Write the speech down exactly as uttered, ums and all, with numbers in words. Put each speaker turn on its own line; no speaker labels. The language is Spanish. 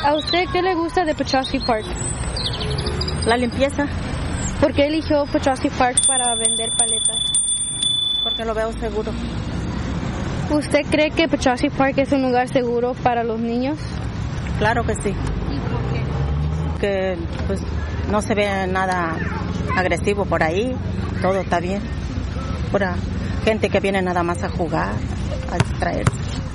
¿A usted qué le gusta de Petroski Park?
La limpieza.
¿Por qué eligió Petroski Park para vender paletas?
Porque lo veo seguro.
¿Usted cree que Petroski Park es un lugar seguro para los niños?
Claro que sí.
¿Y por qué?
Que pues no se ve nada agresivo por ahí, todo está bien. Pura gente que viene nada más a jugar, a distraerse.